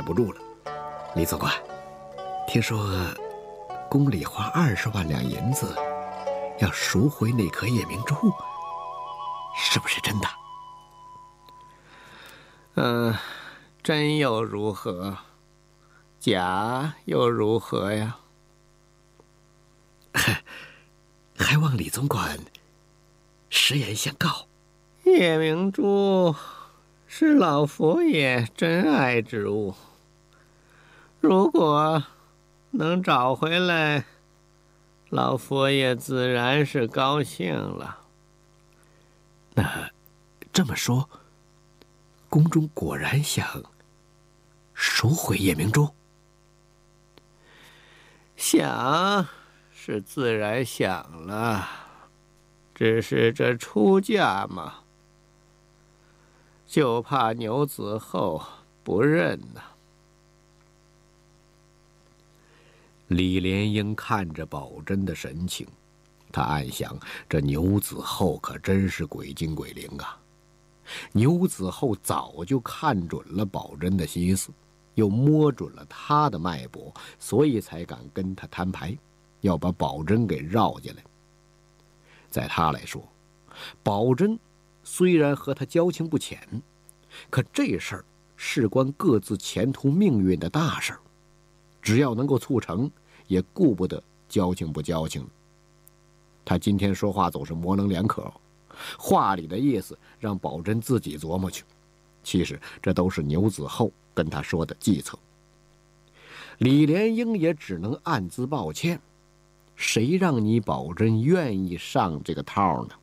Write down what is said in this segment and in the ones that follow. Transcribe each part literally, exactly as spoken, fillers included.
不住了。李总管，听说宫里花二十万两银子要赎回那颗夜明珠，是不是真的？ 嗯、呃，真又如何？假又如何呀？ 还望李总管实言相告。 夜明珠是老佛爷珍爱之物，如果能找回来，老佛爷自然是高兴了。 那这么说，宫中果然想赎回夜明珠？ 想是自然想了，只是这出价嘛，就怕牛子厚不认呐。 李莲英看着宝珍的神情，他暗想：这牛子厚可真是鬼精鬼灵啊！牛子厚早就看准了宝珍的心思，又摸准了他的脉搏，所以才敢跟他摊牌，要把宝珍给绕进来。在他来说，宝珍虽然和他交情不浅，可这事儿事关各自前途命运的大事儿，只要能够促成，也顾不得交情不交情。他今天说话总是模棱两可，话里的意思让宝珍自己琢磨去。其实这都是牛子厚跟他说的计策。李莲英也只能暗自抱歉，谁让你宝珍愿意上这个套呢？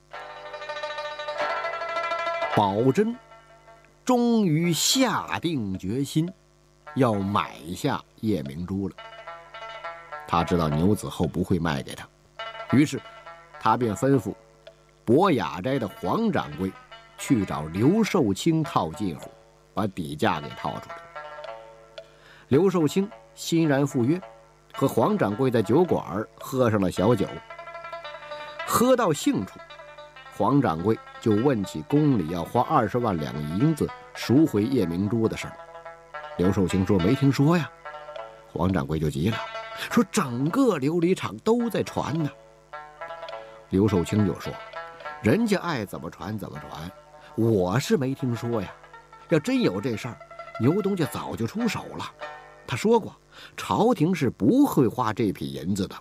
宝珍终于下定决心要买下夜明珠了。他知道牛子厚不会卖给他，于是他便吩咐博雅斋的黄掌柜去找刘寿清套近乎，把底价给套出来。刘寿清欣然赴约，和黄掌柜在酒馆喝上了小酒。喝到兴处，黄掌柜就问起宫里要花二十万两银子赎回夜明珠的事儿。刘寿清说没听说呀。黄掌柜就急了，说整个琉璃厂都在传呢。刘寿清就说，人家爱怎么传怎么传，我是没听说呀。要真有这事儿，牛东家早就出手了。他说过，朝廷是不会花这批银子的。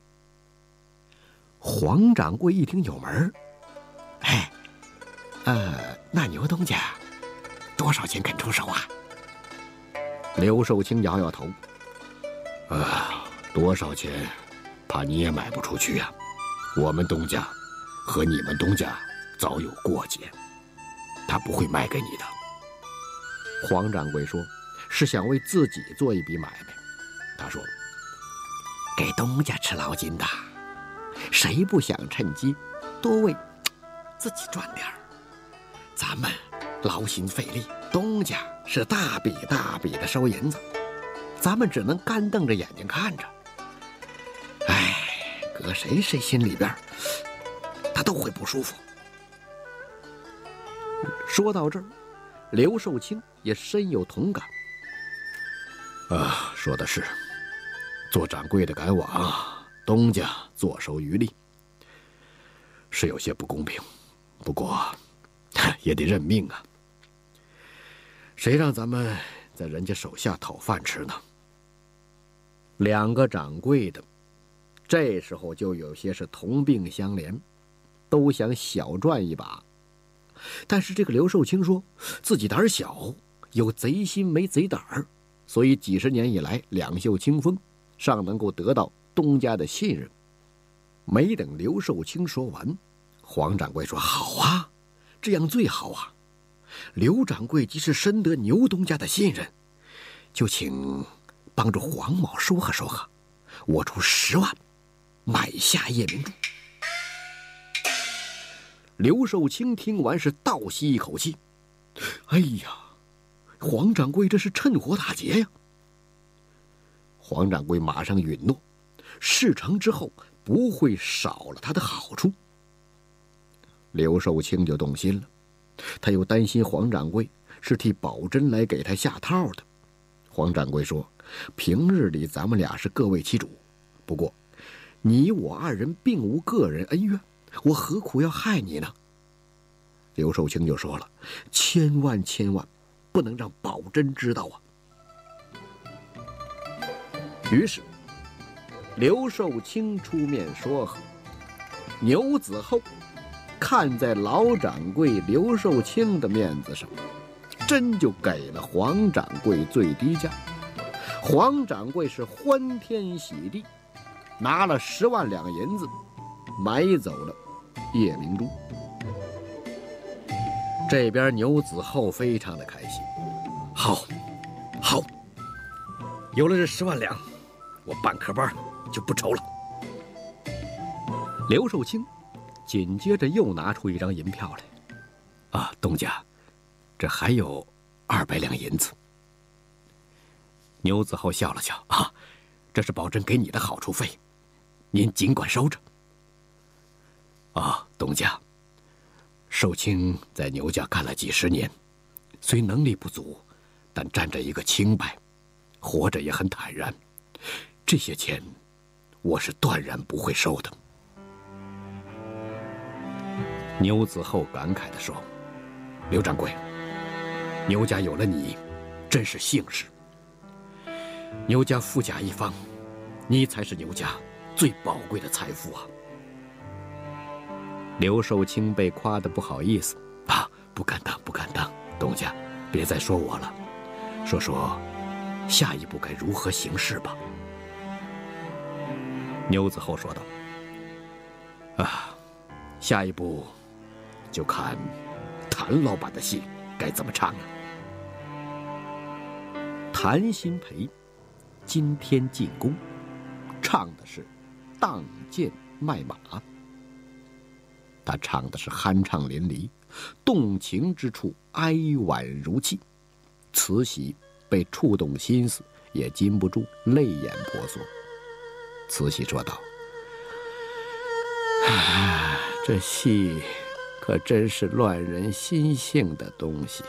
黄掌柜一听有门，哎，呃，那牛东家多少钱肯出手啊？刘寿清摇摇头，啊，多少钱，怕你也买不出去呀、啊。我们东家和你们东家早有过节，他不会卖给你的。黄掌柜说，是想为自己做一笔买卖。他说，给东家吃劳金的，谁不想趁机多为自己赚点儿？咱们劳心费力，东家是大笔大笔的收银子，咱们只能干瞪着眼睛看着。哎，搁谁谁心里边他都会不舒服。说到这儿，刘寿清也深有同感。啊，说的是，做掌柜的赶往，东家坐收渔利，是有些不公平，不过也得认命啊。谁让咱们在人家手下讨饭吃呢？两个掌柜的这时候就有些是同病相怜，都想小赚一把。但是这个刘寿清说自己胆小，有贼心没贼胆儿，所以几十年以来两袖清风，尚能够得到东家的信任。没等刘寿清说完，黄掌柜说，好啊，这样最好啊。刘掌柜即是深得牛东家的信任，就请帮助黄某说和说和，我出十万买下夜明珠。刘寿清听完是倒吸一口气，哎呀，黄掌柜这是趁火打劫呀！黄掌柜马上允诺，事成之后不会少了他的好处。刘寿清就动心了，他又担心黄掌柜是替宝珍来给他下套的。 黄掌柜说：“平日里咱们俩是各为其主，不过你我二人并无个人恩怨，我何苦要害你呢？”刘寿清就说了：“千万千万不能让宝珍知道啊！”于是刘寿清出面说和，牛子厚看在老掌柜刘寿清的面子上，真就给了黄掌柜最低价。黄掌柜是欢天喜地，拿了十万两银子买走了叶明珠。这边牛子厚非常的开心，好，好，有了这十万两，我办科班就不愁了。刘寿清紧接着又拿出一张银票来，啊，东家，这还有二百两银子。牛子厚笑了笑，啊，这是宝珍给你的好处费，您尽管收着。啊，东家，寿清在牛家干了几十年，虽能力不足，但站着一个清白，活着也很坦然。这些钱，我是断然不会收的。牛子厚感慨地说：“刘掌柜，牛家有了你，真是幸事。牛家富甲一方，你才是牛家最宝贵的财富啊！”刘寿清被夸得不好意思啊，不敢当，不敢当，东家，别再说我了，说说下一步该如何行事吧。牛子厚说道：“啊，下一步就看谭老板的戏该怎么唱了。”谭鑫培今天进宫，唱的是当剑卖马。他唱的是酣畅淋漓，动情之处哀婉如泣。慈禧被触动心思，也禁不住泪眼婆娑。慈禧说道：“唉，这戏可真是乱人心性的东西。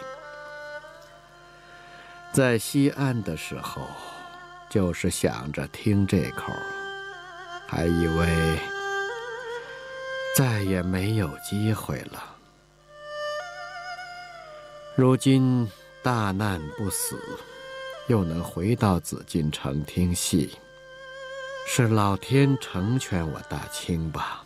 在西安的时候，就是想着听这口，还以为再也没有机会了。如今大难不死，又能回到紫禁城听戏，是老天成全我大清吧。”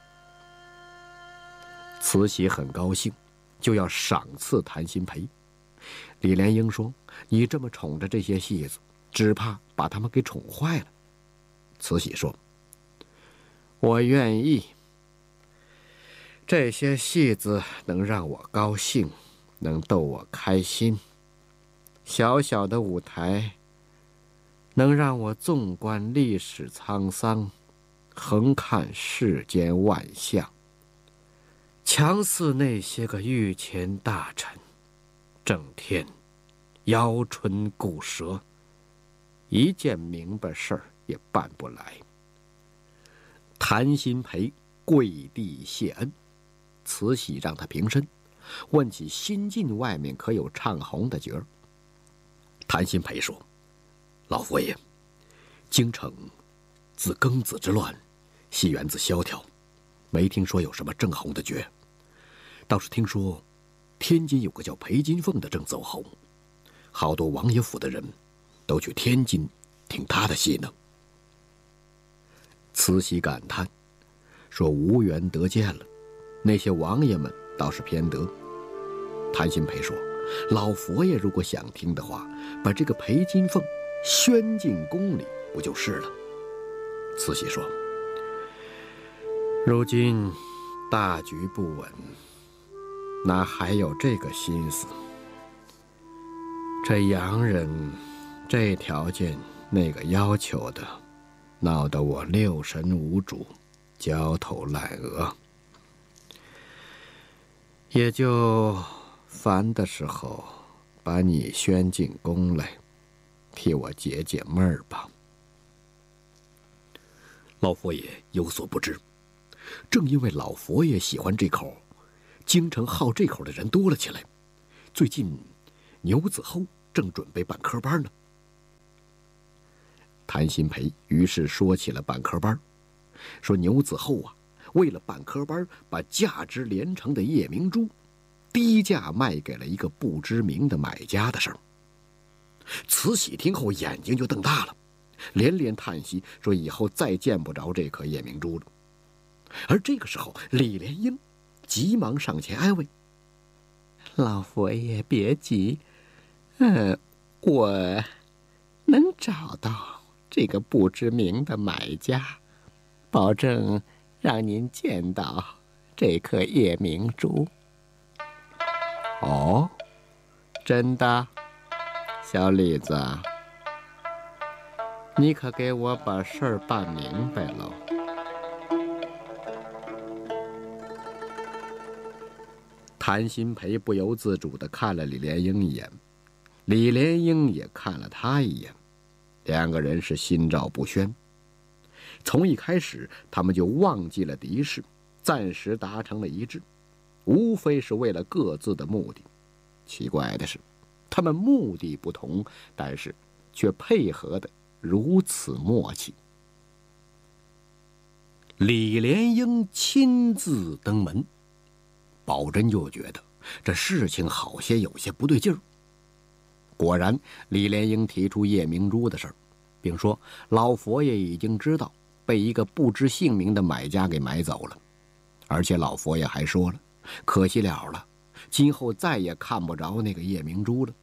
慈禧很高兴，就要赏赐谭鑫培。李莲英说：“你这么宠着这些戏子，只怕把他们给宠坏了。”慈禧说：“我愿意。这些戏子能让我高兴，能逗我开心。小小的舞台，能让我纵观历史沧桑，横看世间万象。强似那些个御前大臣，整天摇唇鼓舌，一件明白事儿也办不来。”谭鑫培跪地谢恩，慈禧让他平身，问起新晋外面可有唱红的角儿。谭鑫培说：“老佛爷，京城自庚子之乱，戏园子萧条，没听说有什么正红的角，倒是听说天津有个叫裴金凤的正走红，好多王爷府的人都去天津听他的戏呢。”慈禧感叹说：“无缘得见了，那些王爷们倒是偏得。”谭鑫培说：“老佛爷如果想听的话，把这个裴金凤宣进宫里不就是了？”慈禧说：“如今大局不稳，哪还有这个心思？这洋人这条件那个要求的，闹得我六神无主，焦头烂额，也就烦的时候把你宣进宫来，替我解解闷儿吧。”老佛爷有所不知，正因为老佛爷喜欢这口，京城好这口的人多了起来。最近牛子厚正准备办科班呢， 谭鑫培于是说起了办科班，说牛子厚啊，为了办科班，把价值连城的夜明珠低价卖给了一个不知名的买家的事儿。慈禧听后眼睛就瞪大了，连连叹息，说以后再见不着这颗夜明珠了。而这个时候，李莲英急忙上前安慰：“ 老佛爷别急，嗯，我能找到这个不知名的买家，保证让您见到这颗夜明珠。” 哦， 真的，小李子，你可给我把事儿办明白喽。 谭鑫培不由自主地看了李莲英一眼，李莲英也看了他一眼，两个人是心照不宣。从一开始，他们就忘记了敌视，暂时达成了一致，无非是为了各自的目的。奇怪的是，他们目的不同，但是却配合得如此默契。李莲英亲自登门，宝珍就觉得这事情好些有些不对劲儿。果然，李莲英提出夜明珠的事儿，并说老佛爷已经知道被一个不知姓名的买家给买走了，而且老佛爷还说了，可惜了了，今后再也看不着那个夜明珠了。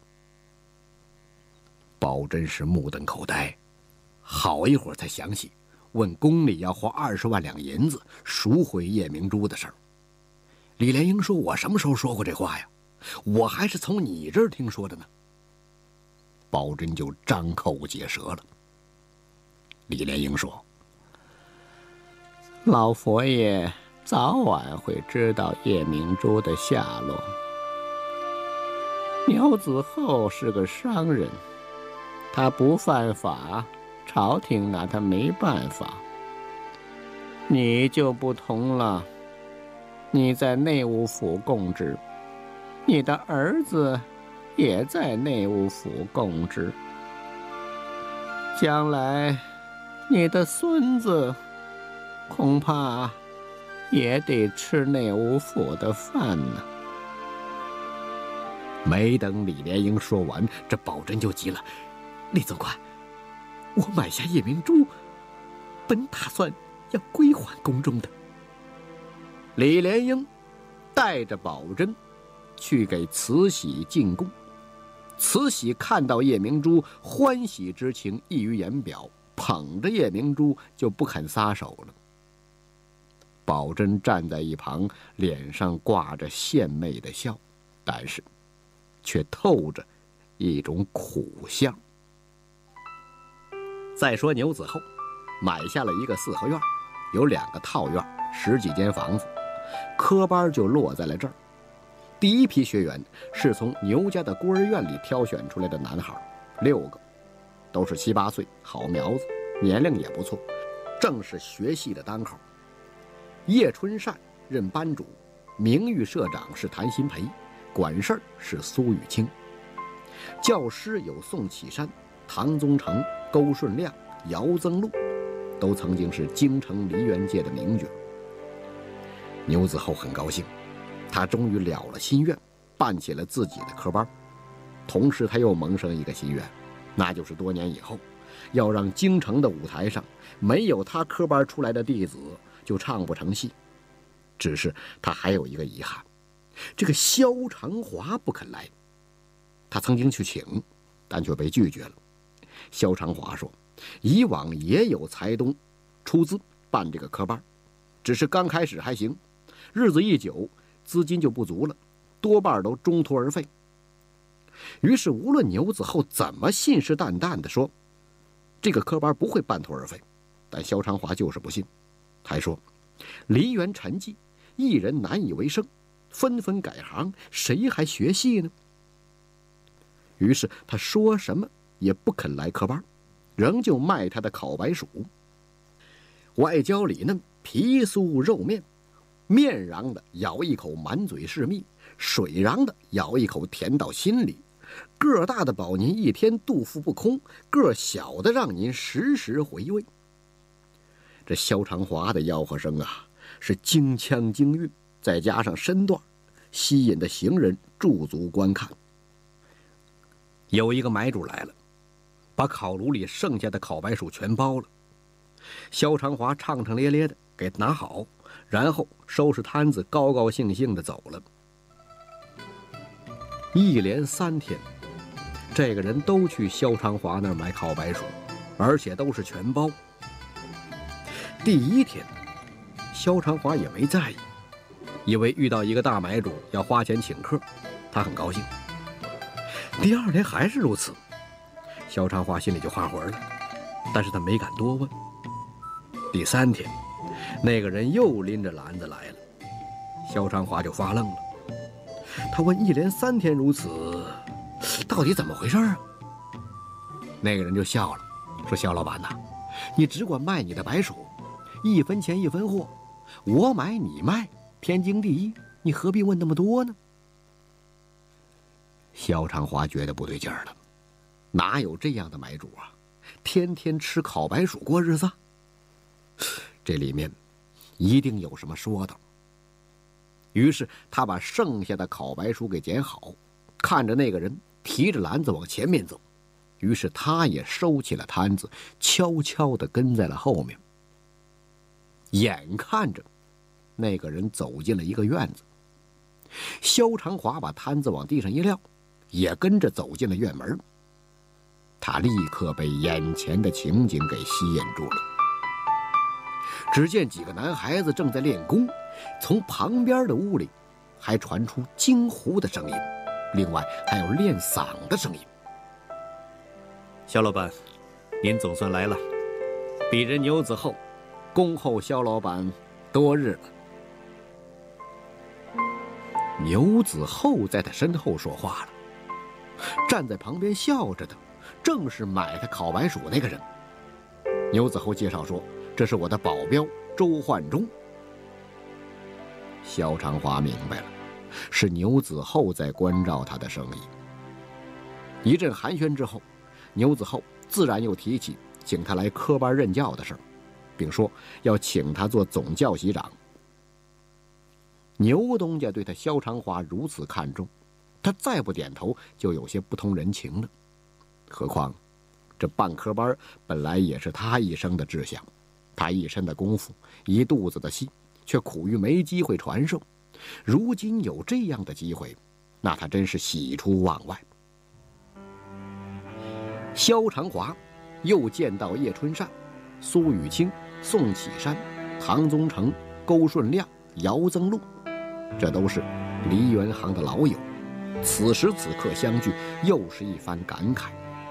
宝珍是目瞪口呆，好一会儿才想起问宫里要花二十万两银子赎回夜明珠的事儿。李莲英说：“我什么时候说过这话呀？我还是从你这儿听说的呢。”宝珍就张口结舌了。李莲英说：“ 老佛爷早晚会知道夜明珠的下落。牛子厚是个商人，他不犯法，朝廷拿他没办法。你就不同了，你在内务府供职，你的儿子也在内务府供职，将来你的孙子恐怕也得吃内务府的饭呢。” 没等李莲英说完，这宝珍就急了：“李总管，我买下夜明珠，本打算要归还宫中的。”李莲英带着宝珍去给慈禧进贡。慈禧看到夜明珠，欢喜之情溢于言表，捧着夜明珠就不肯撒手了。宝珍站在一旁，脸上挂着献媚的笑，但是却透着一种苦相。再说牛子厚买下了一个四合院，有两个套院，十几间房子，科班就落在了这儿。第一批学员是从牛家的孤儿院里挑选出来的男孩，六个，都是七八岁，好苗子，年龄也不错，正是学戏的当口。叶春善任班主，名誉社长是谭鑫培，管事儿是苏雨清。教师有宋启山、唐宗成、勾顺亮、姚增禄，都曾经是京城梨园界的名角。牛子厚很高兴，他终于了了心愿，办起了自己的科班。同时他又萌生一个心愿，那就是多年以后要让京城的舞台上没有他科班出来的弟子就唱不成戏。只是他还有一个遗憾，这个萧长华不肯来。他曾经去请，但却被拒绝了。萧长华说，以往也有财东出资办这个科班，只是刚开始还行，日子一久，资金就不足了，多半都中途而废。于是无论牛子厚怎么信誓旦旦地说这个科班不会半途而废，但萧长华就是不信。还说梨园沉寂，艺人难以为生，纷纷改行，谁还学戏呢？于是他说什么也不肯来科班，仍旧卖他的烤白薯。外焦里嫩，皮酥肉面，面瓤的咬一口满嘴是蜜，水瓤的咬一口甜到心里， 个儿大的保您一天肚腹不空，个儿小的让您时时回味。这萧长华的吆喝声啊，是京腔京韵，再加上身段，吸引的行人驻足观看。有一个买主来了，把烤炉里剩下的烤白薯全包了。萧长华畅畅咧咧的给拿好，然后收拾摊子，高高兴兴的走了。一连三天，这个人都去萧长华那儿买烤白薯，而且都是全包。第一天，萧长华也没在意，以为遇到一个大买主要花钱请客，他很高兴。第二天还是如此，萧长华心里就发火了，但是他没敢多问。第三天，那个人又拎着篮子来了，萧长华就发愣了。他问：一连三天如此，到底怎么回事啊？那个人就笑了，说：萧老板呐，你只管卖你的白薯，一分钱一分货，我买你卖，天经地义，你何必问那么多呢？萧长华觉得不对劲儿了，哪有这样的买主啊？天天吃烤白薯过日子？这里面一定有什么说道。于是他把剩下的烤白薯给捡好，看着那个人提着篮子往前面走，于是他也收起了摊子，悄悄地跟在了后面。眼看着那个人走进了一个院子，萧长华把摊子往地上一撂，也跟着走进了院门。他立刻被眼前的情景给吸引住了。只见几个男孩子正在练功，从旁边的屋里还传出惊呼的声音，另外还有练嗓的声音。萧老板，您总算来了，鄙人牛子厚，恭候萧老板多日了。牛子厚在他身后说话了，站在旁边笑着的正是买他烤白薯那个人。牛子厚介绍说：这是我的保镖周焕忠。萧长华明白了，是牛子厚在关照他的生意。一阵寒暄之后，牛子厚自然又提起请他来科班任教的事儿，并说要请他做总教习长。牛东家对他萧长华如此看重，他再不点头就有些不通人情了。何况这办科班本来也是他一生的志向，他一身的功夫，一肚子的戏，却苦于没机会传授。如今有这样的机会，那他真是喜出望外。萧长华又见到叶春善、苏雨清、宋启山、唐宗成、勾顺亮、姚增禄，这都是梨园行的老友。此时此刻相聚，又是一番感慨。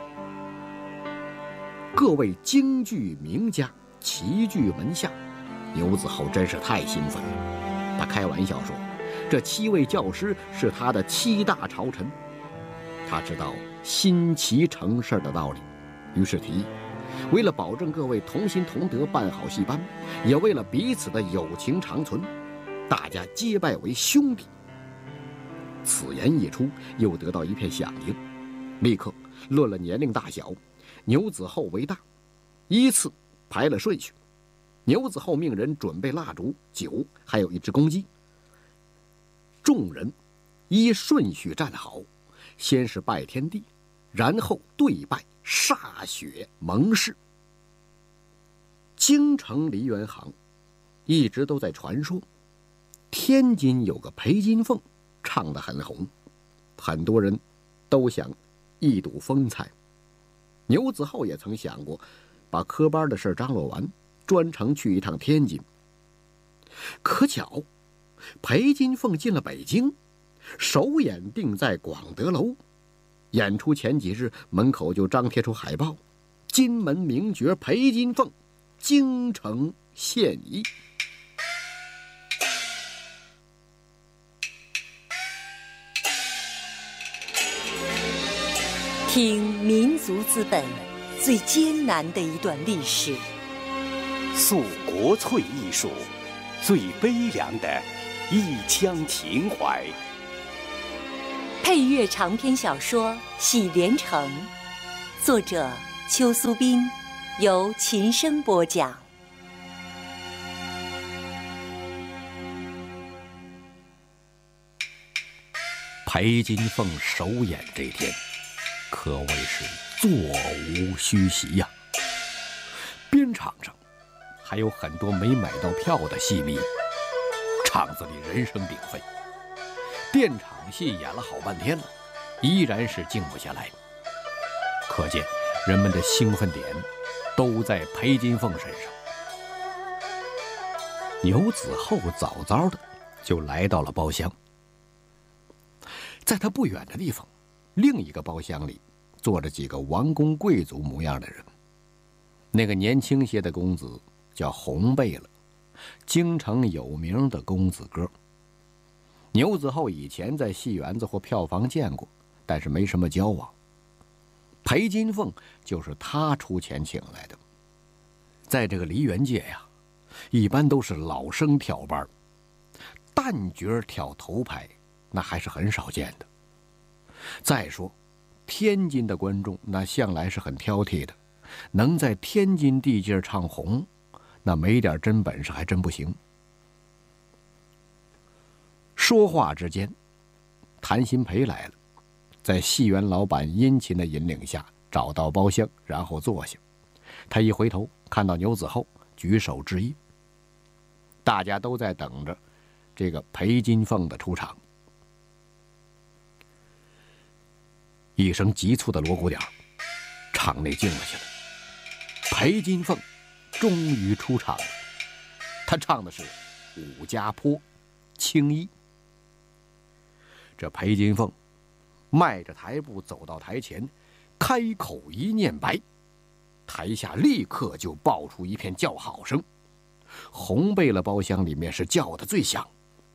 各位京剧名家齐聚门下，牛子厚真是太兴奋了。他开玩笑说，这七位教师是他的七大朝臣。他知道新齐成事的道理，于是提议，为了保证各位同心同德办好戏班，也为了彼此的友情长存，大家结拜为兄弟。此言一出，又得到一片响应，立刻论了年龄大小，牛子厚为大，依次排了顺序。牛子厚命人准备蜡烛、酒，还有一只公鸡。众人依顺序站好，先是拜天地，然后对拜歃血盟誓。京城梨园行一直都在传说，天津有个裴金凤唱得很红，很多人都想一睹风采。牛子厚也曾想过把科班的事张罗完，专程去一趟天津。可巧裴金凤进了北京，首演定在广德楼。演出前几日，门口就张贴出海报：金门名角裴金凤京城献艺。 听民族资本最艰难的一段历史， 诉国粹艺术最悲凉的一腔情怀， 配乐长篇小说《喜连城》，作者邱苏斌，由琴声播讲。 裴金凤首演这天，可谓是座无虚席呀。边场上还有很多没买到票的戏迷，场子里人声鼎沸。电场戏演了好半天了，依然是静不下来。可见人们的兴奋点都在裴金凤身上。牛子厚早早的就来到了包厢。在他不远的地方，另一个包厢里坐着几个王公贵族模样的人。那个年轻些的公子叫红贝勒，京城有名的公子哥。牛子厚以前在戏园子或票房见过，但是没什么交往。裴金凤就是他出钱请来的。在这个梨园界呀，一般都是老生挑班，旦角挑头牌那还是很少见的。再说天津的观众那向来是很挑剔的，能在天津地界唱红，那没点真本事还真不行。说话之间，谭鑫培来了，在戏园老板殷勤的引领下找到包厢，然后坐下。他一回头看到牛子厚，举手致意。大家都在等着这个裴金凤的出场。一声急促的锣鼓点，场内静了下来。裴金凤终于出场了，他唱的是《武家坡·青衣》。这裴金凤迈着台步走到台前，开口一念白，台下立刻就爆出一片叫好声。红贝勒包厢里面是叫的最响。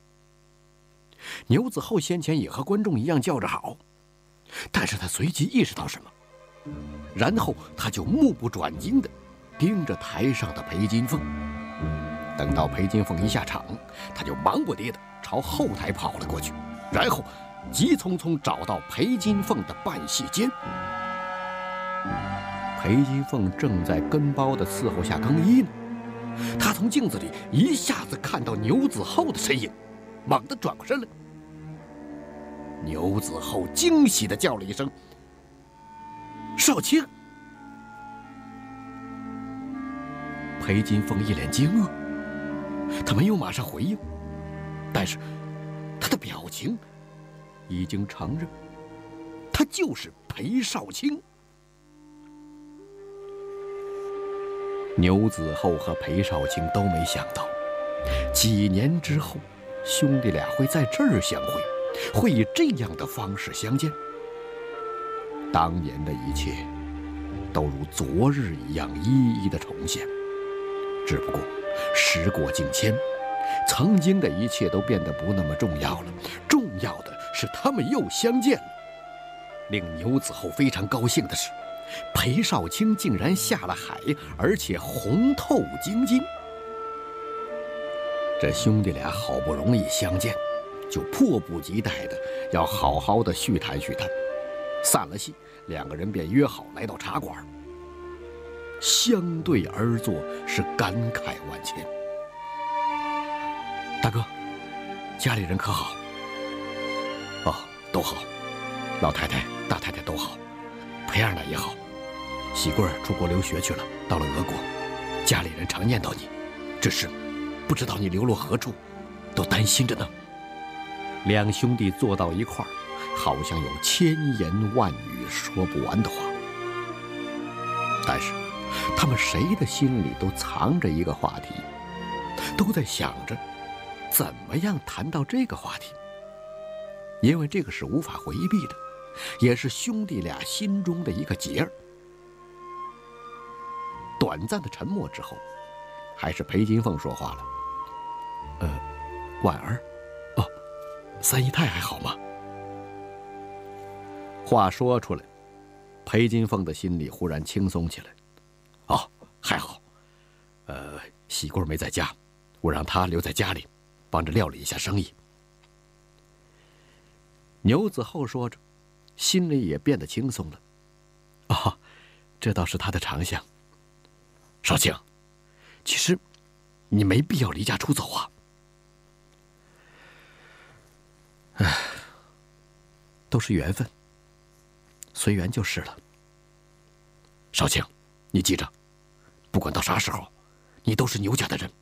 牛子厚先前也和观众一样叫着好，但是他随即意识到什么，然后他就目不转睛地盯着台上的裴金凤。等到裴金凤一下场，他就忙不迭地朝后台跑了过去，然后急匆匆找到裴金凤的扮戏间。裴金凤正在跟包的伺候下更衣呢，他从镜子里一下子看到牛子厚的身影，猛地转过身来。牛子厚惊喜地叫了一声：“少卿！”裴金凤一脸惊愕，他没有马上回应，但是他的表情已经承认，他就是裴少卿。牛子厚和裴少卿都没想到，几年之后，兄弟俩会在这儿相会，会以这样的方式相见。当年的一切都如昨日一样一一的重现，只不过时过境迁，曾经的一切都变得不那么重要了，重要的是他们又相见了。令牛子厚非常高兴的是，裴少卿竟然下了海，而且红透京津。这兄弟俩好不容易相见，就迫不及待的要好好的叙谈叙谈。散了戏，两个人便约好来到茶馆，相对而坐，是感慨万千。大哥，家里人可好？哦，都好，老太太、大太太都好，裴二奶也好。喜贵儿出国留学去了，到了俄国，家里人常念叨你，只是不知道你流落何处，都担心着呢。两兄弟坐到一块儿，好像有千言万语说不完的话，但是他们谁的心里都藏着一个话题，都在想着怎么样谈到这个话题，因为这个是无法回避的，也是兄弟俩心中的一个结儿。短暂的沉默之后，还是裴金凤说话了：“呃，婉儿，哦，三姨太还好吗？”话说出来，裴金凤的心里忽然轻松起来。哦，还好。呃，喜贵没在家，我让她留在家里，帮着料理一下生意。 牛子厚说着，心里也变得轻松了。哦，这倒是他的长项。少卿，其实你没必要离家出走啊。唉，都是缘分，随缘就是了。少卿，你记着，不管到啥时候，你都是牛家的人。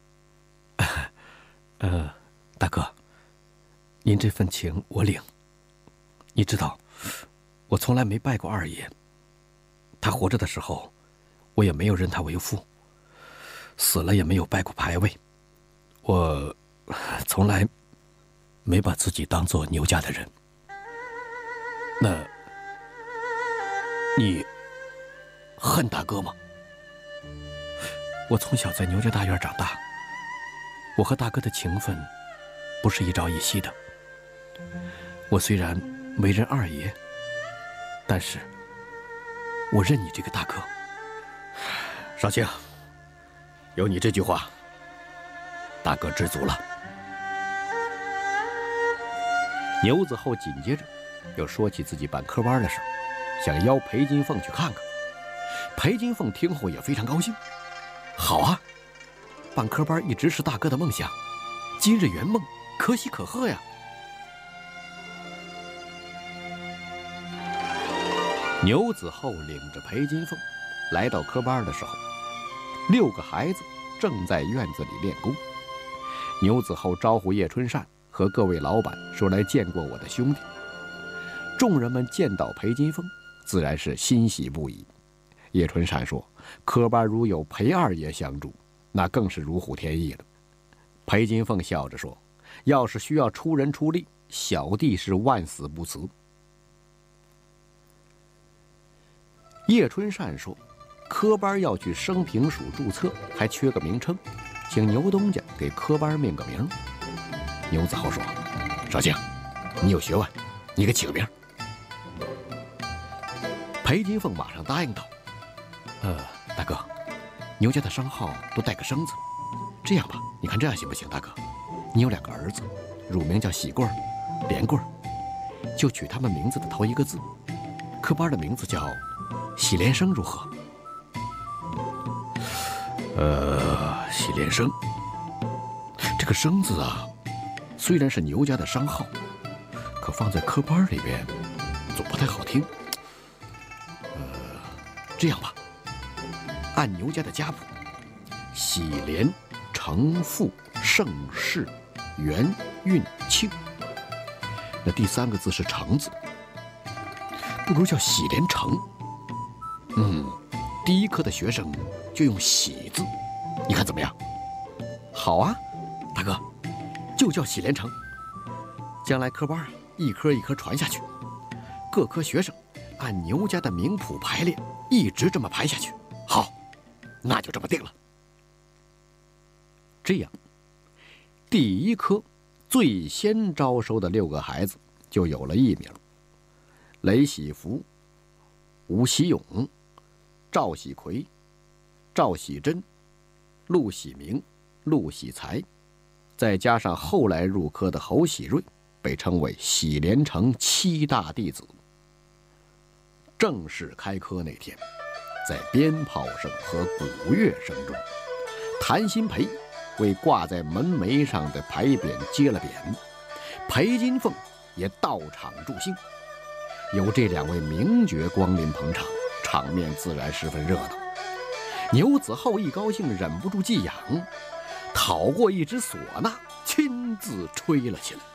呃，大哥，您这份情我领。你知道，我从来没拜过二爷。他活着的时候，我也没有认他为父；死了也没有拜过牌位。我从来没把自己当做牛家的人。那，你恨大哥吗？我从小在牛家大院长大，我和大哥的情分不是一朝一夕的。我虽然没认二爷，但是我认你这个大哥。少卿，有你这句话，大哥知足了。牛子厚紧接着又说起自己办科班的事，想邀裴金凤去看看。裴金凤听后也非常高兴。好啊，办科班一直是大哥的梦想，今日圆梦，可喜可贺呀。牛子厚领着裴金凤来到科班的时候，六个孩子正在院子里练功。牛子厚招呼叶春善和各位老板说来见过我的兄弟。众人们见到裴金凤，自然是欣喜不已。叶春善说，科班如有裴二爷相助，那更是如虎添翼了。裴金凤笑着说，要是需要出人出力，小弟是万死不辞。叶春善说，科班要去生平署注册，还缺个名称，请牛东家给科班命个名。牛子厚说，少卿，你有学问，你给起个名。裴金凤马上答应道，呃，大哥，牛家的商号都带个生字，这样吧，你看这样行不行？大哥，你有两个儿子，乳名叫喜棍儿、连棍儿，就取他们名字的头一个字，科班的名字叫喜连生，如何？呃，喜连生，这个生字啊，虽然是牛家的商号，可放在科班里边总不太好听。呃，这样吧，按牛家的家谱，喜连成富盛世元运庆，那第三个字是成字，不如叫喜连成。嗯，第一科的学生就用喜字，你看怎么样？好啊，大哥，就叫喜连成。将来科班一科一科传下去，各科学生按牛家的名谱排列，一直这么排下去。好，那就这么定了。这样，第一科最先招收的六个孩子就有了艺名：雷喜福、吴喜勇、赵喜奎、赵喜珍、陆喜明、陆喜才，再加上后来入科的侯喜瑞，被称为喜连成七大弟子。正式开科那天，在鞭炮声和鼓乐声中，谭鑫培为挂在门楣上的牌匾揭了匾，裴金凤也到场助兴。有这两位名角光临捧场，场面自然十分热闹。牛子厚一高兴，忍不住寄养，讨过一支唢呐，亲自吹了起来。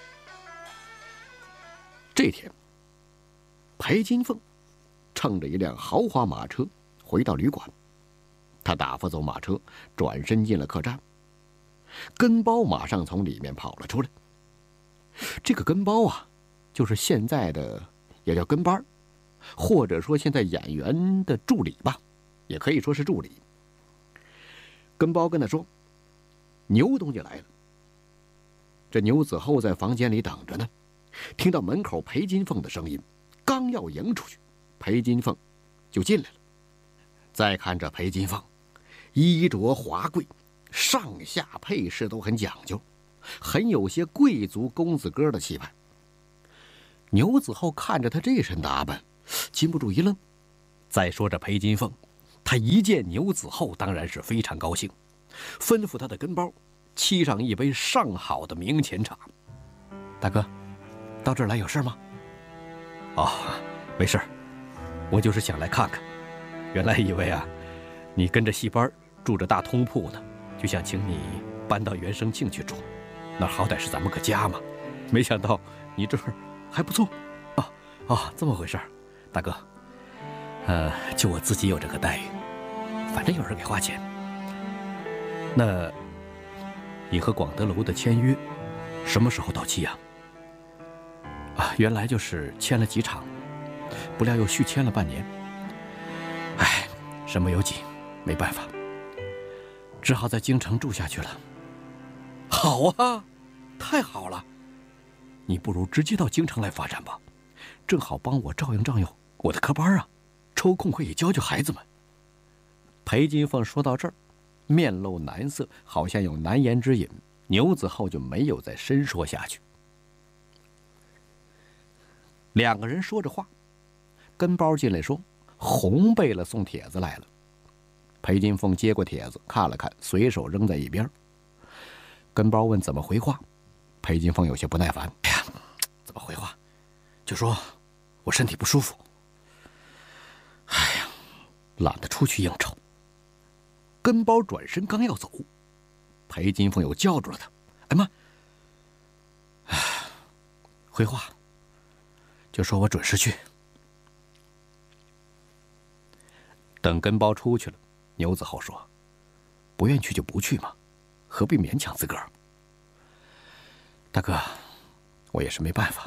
这天，裴金凤乘着一辆豪华马车回到旅馆，他打发走马车，转身进了客栈。跟包马上从里面跑了出来。这个跟包啊，就是现在的也叫跟班，或者说现在演员的助理吧，也可以说是助理。跟包跟他说，牛东家来了。这牛子厚在房间里等着呢，听到门口裴金凤的声音，刚要迎出去，裴金凤就进来了。再看这裴金凤，衣着华贵，上下配饰都很讲究，很有些贵族公子哥的气派。 牛子厚看着他这身打扮，禁不住一愣。再说这裴金凤，他一见牛子厚，当然是非常高兴，吩咐他的跟包沏上一杯上好的明前茶。大哥，到这儿来有事吗？哦，没事，我就是想来看看。原来以为啊，你跟着戏班住着大通铺呢，就想请你搬到原生庆去住，那好歹是咱们个家嘛。没想到你这儿还不错。哦哦，这么回事儿，大哥。呃，就我自己有这个待遇，反正有人给花钱。那，你和广德楼的签约什么时候到期呀？啊，原来就是签了几场，不料又续签了半年。唉，身不由己，没办法，只好在京城住下去了。好啊，太好了！你不如直接到京城来发展吧，正好帮我照应照应我的科班啊。抽空可以教教孩子们。裴金凤说到这儿，面露难色，好像有难言之隐。牛子厚就没有再深说下去。两个人说着话，跟包进来说：“红贝勒送帖子来了。”裴金凤接过帖子看了看，随手扔在一边。跟包问怎么回话，裴金凤有些不耐烦：“哎呀，怎么回话？就说我身体不舒服。哎呀，懒得出去应酬。”跟包转身刚要走，裴金凤又叫住了他：“哎妈，哎，回话，就说我准时去。”等跟包出去了，牛子厚说：“不愿去就不去嘛，何必勉强自个儿？”大哥，我也是没办法，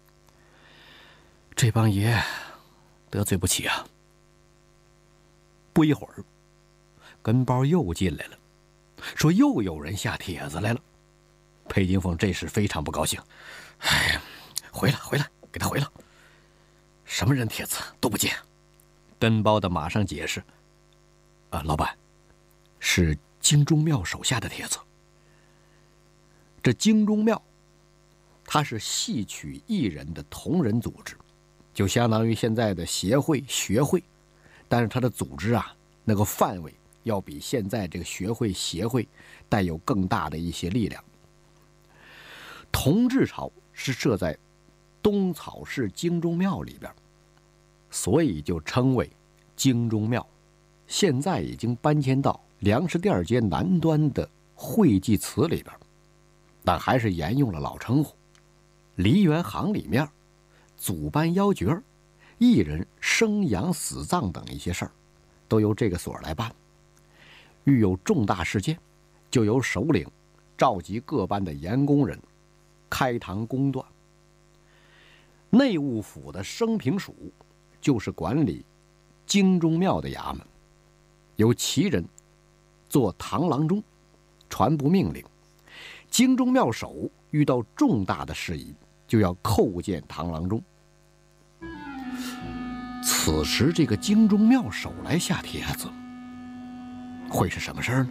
这帮爷得罪不起啊。不一会儿，跟包又进来了，说又有人下帖子来了。裴金凤这时非常不高兴：“哎呀，回来回来，给他回了，什么人帖子都不见。”跟包的马上解释：“啊，老板，是京中庙手下的帖子。这京中庙，它是戏曲艺人的同人组织，就相当于现在的协会、学会。但是它的组织啊，那个范围要比现在这个学会、协会带有更大的一些力量。同治朝是设在东草市京中庙里边，所以就称为京中庙。现在已经搬迁到粮食店街南端的会济祠里边，但还是沿用了老称呼。梨园行里面，祖班邀角、艺人生养死葬等一些事儿，都由这个所来办。遇有重大事件，就由首领召集各班的盐工人，开堂公断。内务府的升平署就是管理京中庙的衙门，由其人做堂郎中，传布命令。京中庙守遇到重大的事宜，就要叩见堂郎中。此时这个京中庙守来下帖子，会是什么事儿呢？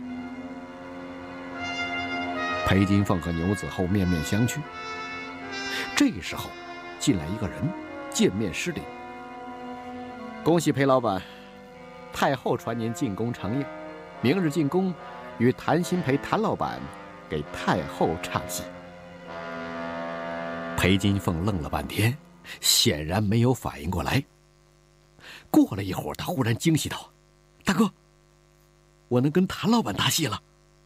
裴金凤和牛子厚面面相觑。这时候进来一个人，见面施礼：“恭喜裴老板，太后传您进宫承应，明日进宫与谭鑫培谭老板给太后唱戏。”裴金凤愣了半天，显然没有反应过来。过了一会儿，他忽然惊喜道：“大哥，我能跟谭老板搭戏了。”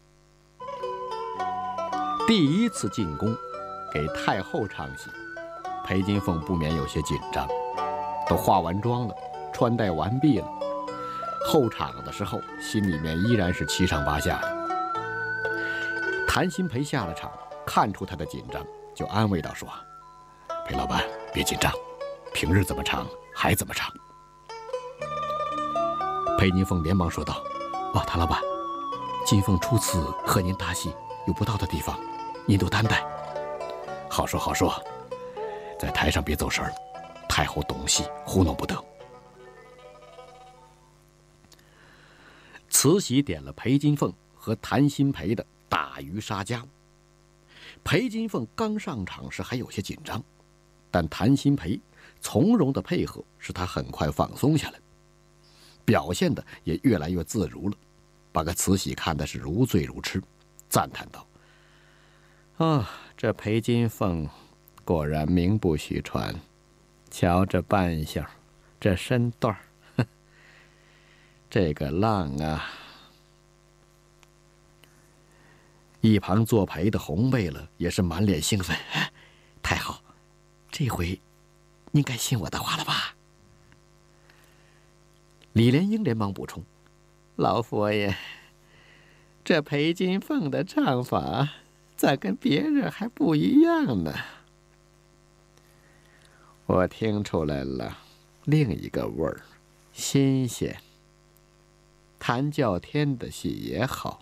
第一次进宫给太后唱戏，裴金凤不免有些紧张。都化完妆了，穿戴完毕了，后场的时候心里面依然是七上八下的。谭鑫培下了场，看出他的紧张，就安慰道说：“裴老板别紧张，平日怎么唱还怎么唱。”裴金凤连忙说道：“哦，谭老板，金凤初次和您搭戏，有不到的地方，您都担待。好说好说，在台上别走神儿，太后懂戏，糊弄不得。”慈禧点了裴金凤和谭鑫培的打鱼杀家。裴金凤刚上场时还有些紧张， 但谭鑫培从容的配合使他很快放松下来，表现的也越来越自如了，把个慈禧看的是如醉如痴，赞叹道：“ 哦，这裴金凤果然名不虚传，瞧这扮相，这身段儿，这个浪啊！” 一旁作陪的红贝勒也是满脸兴奋：“太好，这回应该信我的话了吧？”李莲英连忙补充：“ 老佛爷，这裴金凤的唱法咋跟别人还不一样呢？我听出来了，另一个味儿，新鲜。谭教天的戏也好，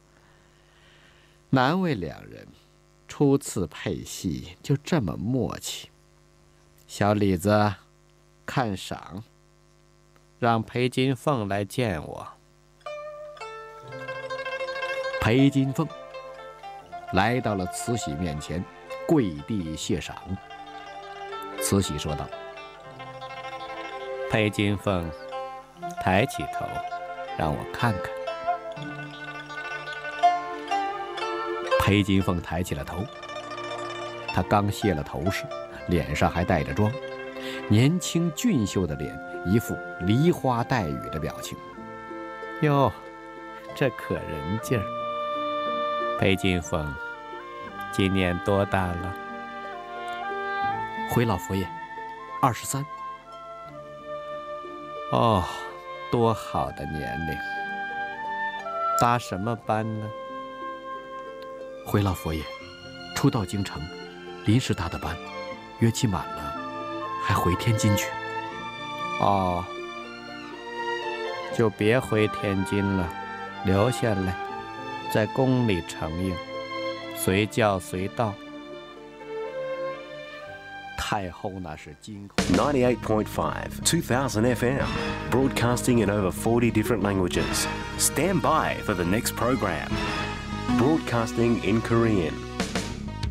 难为两人初次配戏就这么默契。小李子，看赏，让裴金凤来见我。” 裴金凤来到了慈禧面前，跪地谢赏。慈禧说道：“ 裴金凤，抬起头，让我看看。” 裴金凤抬起了头，她刚卸了头饰，脸上还带着妆，年轻俊秀的脸，一副梨花带雨的表情。 哟，这可人劲儿！裴金凤今年多大了？ 回老佛爷，二十三。 哦，多好的年龄！搭什么班呢？ 回老佛爷，初到京城，临时搭的班，约期满了，还回天津去。 哦，就别回天津了，留下来，在宫里承应，随叫随到。太后那是金口。 ninety-eight point five, two thousand F M, broadcasting in over forty different languages. Stand by for the next program. Broadcasting in Korean.